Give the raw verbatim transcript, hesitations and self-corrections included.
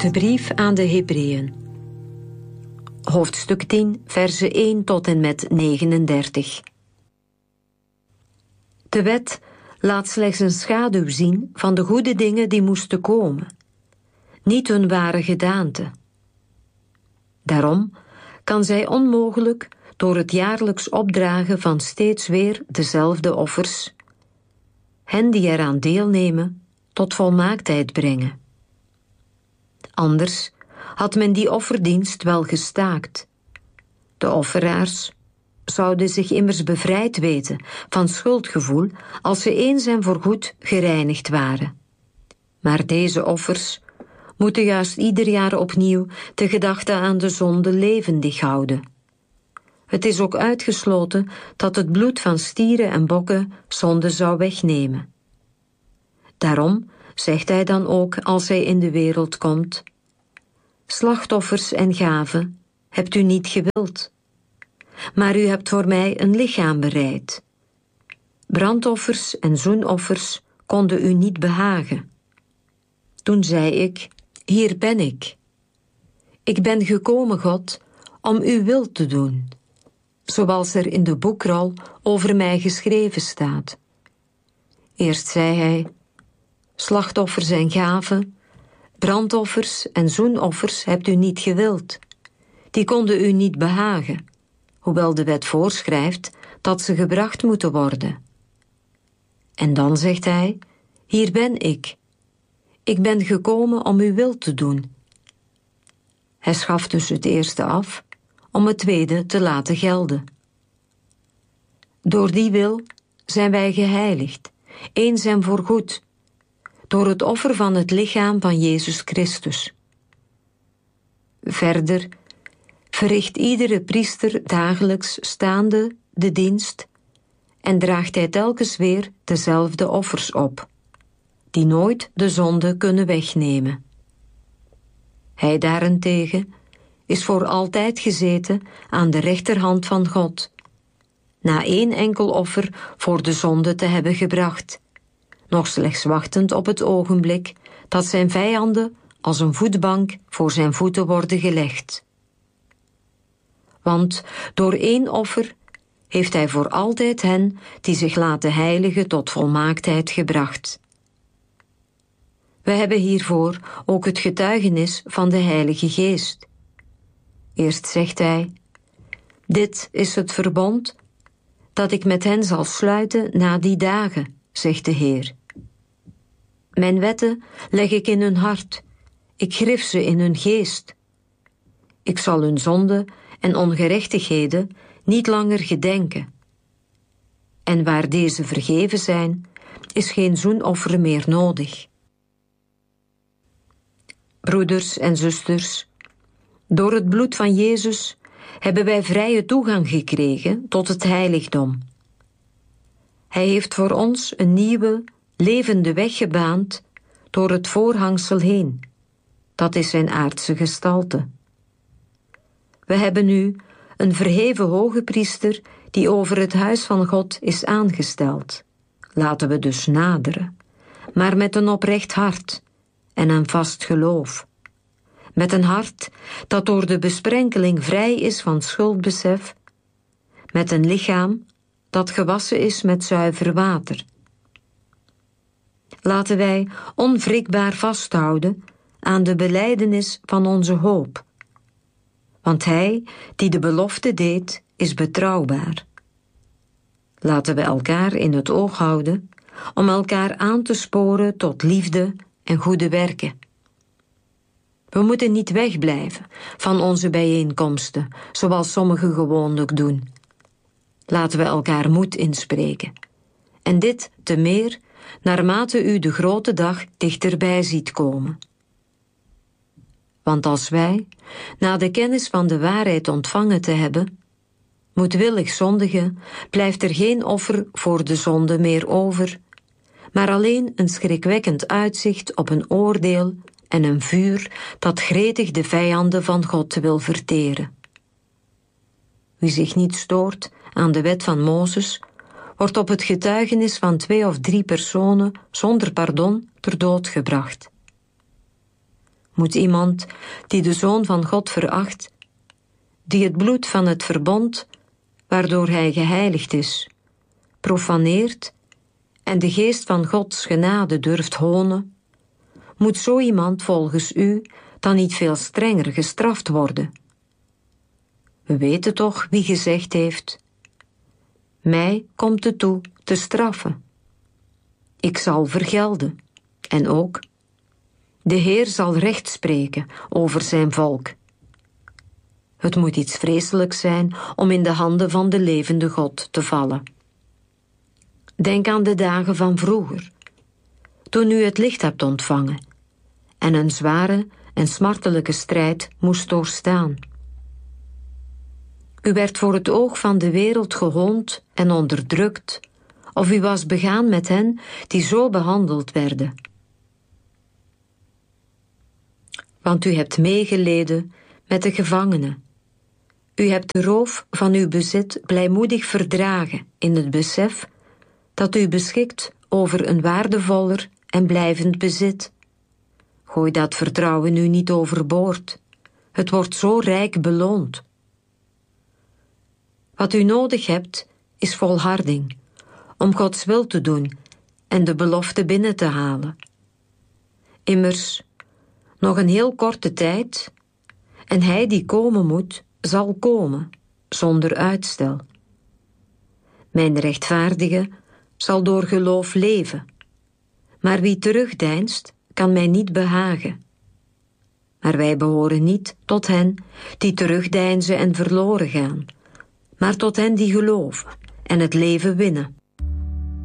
De brief aan de Hebreeën. Hoofdstuk tien, versen één tot en met negenendertig. De wet laat slechts een schaduw zien van de goede dingen die moesten komen, niet hun ware gedaante. Daarom kan zij onmogelijk door het jaarlijks opdragen van steeds weer dezelfde offers, hen die eraan deelnemen, tot volmaaktheid brengen. Anders had men die offerdienst wel gestaakt. De offeraars zouden zich immers bevrijd weten van schuldgevoel als ze eens en voorgoed gereinigd waren. Maar deze offers moeten juist ieder jaar opnieuw de gedachte aan de zonde levendig houden. Het is ook uitgesloten dat het bloed van stieren en bokken zonde zou wegnemen. Daarom zegt hij dan ook als hij in de wereld komt: slachtoffers en gaven hebt u niet gewild, maar u hebt voor mij een lichaam bereid. Brandoffers en zoenoffers konden u niet behagen. Toen zei ik: hier ben ik. Ik ben gekomen, God, om uw wil te doen, zoals er in de boekrol over mij geschreven staat. Eerst zei hij: slachtoffers en gaven, brandoffers en zoenoffers hebt u niet gewild. Die konden u niet behagen, hoewel de wet voorschrijft dat ze gebracht moeten worden. En dan zegt hij: hier ben ik. Ik ben gekomen om uw wil te doen. Hij schaft dus het eerste af, om het tweede te laten gelden. Door die wil zijn wij geheiligd, eens en voorgoed, door het offer van het lichaam van Jezus Christus. Verder verricht iedere priester dagelijks staande de dienst en draagt hij telkens weer dezelfde offers op, die nooit de zonde kunnen wegnemen. Hij daarentegen is voor altijd gezeten aan de rechterhand van God, na één enkel offer voor de zonde te hebben gebracht, nog slechts wachtend op het ogenblik dat zijn vijanden als een voetbank voor zijn voeten worden gelegd. Want door één offer heeft hij voor altijd hen die zich laten heiligen tot volmaaktheid gebracht. We hebben hiervoor ook het getuigenis van de Heilige Geest. Eerst zegt hij: dit is het verbond dat ik met hen zal sluiten na die dagen, zegt de Heer. Mijn wetten leg ik in hun hart, ik grif ze in hun geest. Ik zal hun zonde en ongerechtigheden niet langer gedenken. En waar deze vergeven zijn, is geen zoenoffer meer nodig. Broeders en zusters, door het bloed van Jezus hebben wij vrije toegang gekregen tot het heiligdom. Hij heeft voor ons een nieuwe, levende weg gebaand door het voorhangsel heen. Dat is zijn aardse gestalte. We hebben nu een verheven hoge priester die over het huis van God is aangesteld. Laten we dus naderen, maar met een oprecht hart en een vast geloof. Met een hart dat door de besprenkeling vrij is van schuldbesef, met een lichaam dat gewassen is met zuiver water. Laten wij onwrikbaar vasthouden aan de belijdenis van onze hoop. Want hij die de belofte deed, is betrouwbaar. Laten we elkaar in het oog houden om elkaar aan te sporen tot liefde en goede werken. We moeten niet wegblijven van onze bijeenkomsten, zoals sommigen gewoonlijk doen. Laten we elkaar moed inspreken. En dit te meer, naarmate u de grote dag dichterbij ziet komen. Want als wij, na de kennis van de waarheid ontvangen te hebben, moedwillig zondigen, blijft er geen offer voor de zonde meer over, maar alleen een schrikwekkend uitzicht op een oordeel en een vuur dat gretig de vijanden van God wil verteren. Wie zich niet stoort aan de wet van Mozes, wordt op het getuigenis van twee of drie personen zonder pardon ter dood gebracht. moet iemand die de Zoon van God veracht, die het bloed van het verbond, waardoor hij geheiligd is, profaneert en de geest van Gods genade durft honen, moet zo iemand volgens u dan niet veel strenger gestraft worden. We weten toch wie gezegd heeft: mij komt het toe te straffen. Ik zal vergelden. En ook: de Heer zal recht spreken over zijn volk. Het moet iets vreselijks zijn om in de handen van de levende God te vallen. Denk aan de dagen van vroeger, toen u het licht hebt ontvangen en een zware en smartelijke strijd moest doorstaan. U werd voor het oog van de wereld gehoond en onderdrukt, of u was begaan met hen die zo behandeld werden. Want u hebt meegeleden met de gevangenen. U hebt de roof van uw bezit blijmoedig verdragen in het besef dat u beschikt over een waardevoller en blijvend bezit. Gooi dat vertrouwen nu niet overboord. Het wordt zo rijk beloond. Wat u nodig hebt, is volharding, om Gods wil te doen en de belofte binnen te halen. Immers, nog een heel korte tijd, en hij die komen moet, zal komen, zonder uitstel. Mijn rechtvaardige zal door geloof leven, maar wie terugdeinst, kan mij niet behagen. Maar wij behoren niet tot hen die terugdeinzen en verloren gaan, maar tot hen die geloven en het leven winnen.